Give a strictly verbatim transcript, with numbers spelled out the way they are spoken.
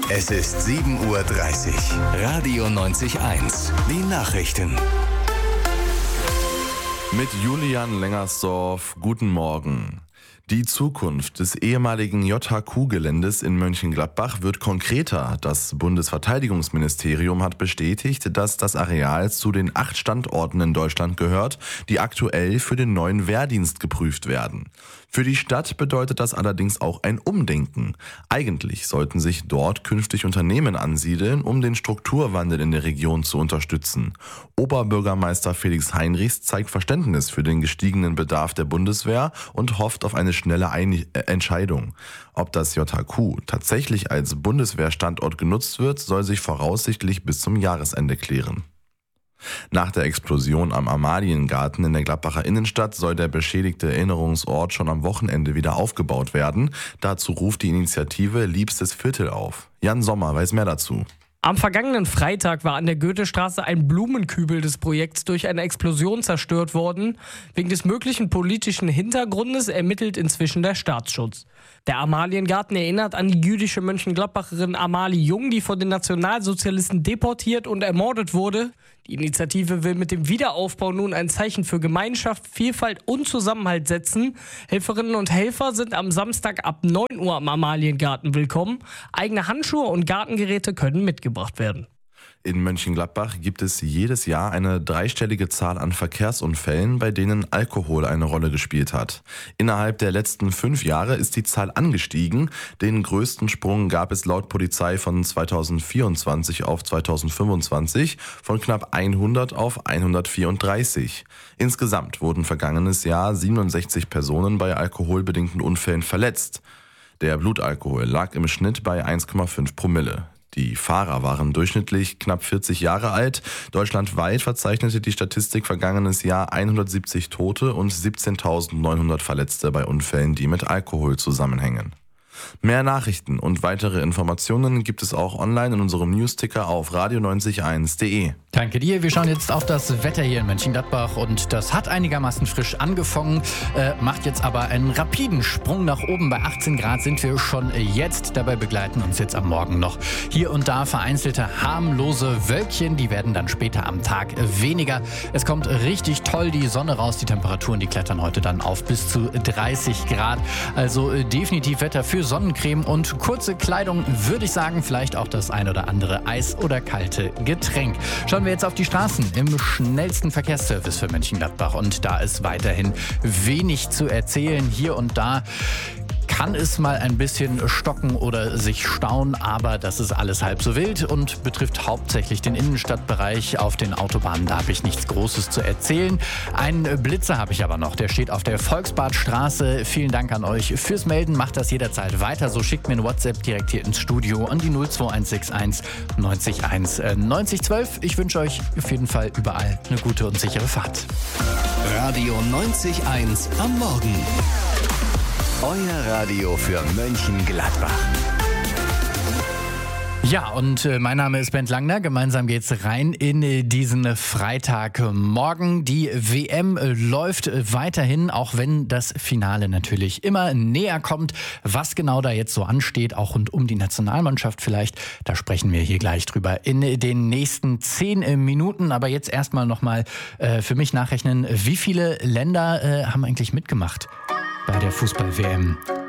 Es ist sieben Uhr dreißig. Radio neunzig eins. Die Nachrichten. Mit Julian Lengersdorf, guten Morgen. Die Zukunft des ehemaligen J H Q-Geländes in Mönchengladbach wird konkreter. Das Bundesverteidigungsministerium hat bestätigt, dass das Areal zu den acht Standorten in Deutschland gehört, die aktuell für den neuen Wehrdienst geprüft werden. Für die Stadt bedeutet das allerdings auch ein Umdenken. Eigentlich sollten sich dort künftig Unternehmen ansiedeln, um den Strukturwandel in der Region zu unterstützen. Oberbürgermeister Felix Heinrichs zeigt Verständnis für den gestiegenen Bedarf der Bundeswehr und hofft auf eine schnelle Ein- äh, Entscheidung. Ob das J H Q tatsächlich als Bundeswehrstandort genutzt wird, soll sich voraussichtlich bis zum Jahresende klären. Nach der Explosion am Amaliengarten in der Gladbacher Innenstadt soll der beschädigte Erinnerungsort schon am Wochenende wieder aufgebaut werden. Dazu ruft die Initiative Liebstes Viertel auf. Jan Sommer weiß mehr dazu. Am vergangenen Freitag war an der Goethestraße ein Blumenkübel des Projekts durch eine Explosion zerstört worden. Wegen des möglichen politischen Hintergrundes ermittelt inzwischen der Staatsschutz. Der Amaliengarten erinnert an die jüdische Mönchengladbacherin Amalie Jung, die von den Nationalsozialisten deportiert und ermordet wurde. Die Initiative will mit dem Wiederaufbau nun ein Zeichen für Gemeinschaft, Vielfalt und Zusammenhalt setzen. Helferinnen und Helfer sind am Samstag ab neun Uhr am Amaliengarten willkommen. Eigene Handschuhe und Gartengeräte können mitgebracht werden. In Mönchengladbach gibt es jedes Jahr eine dreistellige Zahl an Verkehrsunfällen, bei denen Alkohol eine Rolle gespielt hat. Innerhalb der letzten fünf Jahre ist die Zahl angestiegen. Den größten Sprung gab es laut Polizei von zweitausendvierundzwanzig auf zweitausendfünfundzwanzig von knapp hundert auf hundertvierunddreißig. Insgesamt wurden vergangenes Jahr siebenundsechzig Personen bei alkoholbedingten Unfällen verletzt. Der Blutalkohol lag im Schnitt bei eins Komma fünf Promille. Die Fahrer waren durchschnittlich knapp vierzig Jahre alt. Deutschlandweit verzeichnete die Statistik vergangenes Jahr hundertsiebzig Tote und siebzehntausendneunhundert Verletzte bei Unfällen, die mit Alkohol zusammenhängen. Mehr Nachrichten und weitere Informationen gibt es auch online in unserem Newsticker auf radio neunzig eins punkt de. Danke dir. Wir schauen jetzt auf das Wetter hier in Mönchengladbach und das hat einigermaßen frisch angefangen, äh, macht jetzt aber einen rapiden Sprung nach oben. Bei achtzehn Grad sind wir schon jetzt. Dabei begleiten uns jetzt am Morgen noch hier und da vereinzelte harmlose Wölkchen. Die werden dann später am Tag weniger. Es kommt richtig toll die Sonne raus. Die Temperaturen, die klettern heute dann auf bis zu dreißig Grad. Also äh, definitiv Wetter für Sonnencreme und kurze Kleidung, würde ich sagen, vielleicht auch das ein oder andere Eis oder kalte Getränk. Schauen wir jetzt auf die Straßen im schnellsten Verkehrsservice für Mönchengladbach und da ist weiterhin wenig zu erzählen. Hier und da kann es mal ein bisschen stocken oder sich stauen, aber das ist alles halb so wild und betrifft hauptsächlich den Innenstadtbereich. Auf den Autobahnen, da habe ich nichts Großes zu erzählen. Einen Blitzer habe ich aber noch, der steht auf der Volksbadstraße. Vielen Dank an euch fürs Melden, macht das jederzeit weiter. So schickt mir ein WhatsApp direkt hier ins Studio an die null zwei eins sechs eins neun eins neun eins ein zwei. Ich wünsche euch auf jeden Fall überall eine gute und sichere Fahrt. Radio neunzig eins am Morgen. Euer Radio für Mönchengladbach. Ja, und äh, mein Name ist Bent Langner. Gemeinsam geht's rein in äh, diesen Freitagmorgen. Die W M äh, läuft äh, weiterhin, auch wenn das Finale natürlich immer näher kommt. Was genau da jetzt so ansteht, auch rund um die Nationalmannschaft vielleicht, da sprechen wir hier gleich drüber in äh, den nächsten zehn äh, Minuten. Aber jetzt erstmal nochmal äh, für mich nachrechnen, wie viele Länder äh, haben eigentlich mitgemacht bei der Fußball-W M?